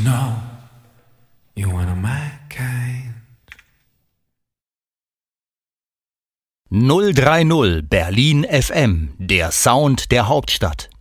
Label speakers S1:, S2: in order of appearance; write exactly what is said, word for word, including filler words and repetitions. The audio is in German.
S1: know you're one of my kind.
S2: null drei null Berlin F M, der Sound der Hauptstadt.